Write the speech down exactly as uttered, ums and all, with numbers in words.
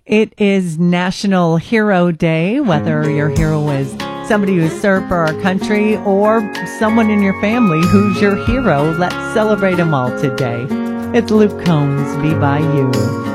It is National Hero Day, whether your hero is somebody who's served for our country or someone in your family who's your hero. Let's celebrate them all today. It's Luke Combs, Be By You.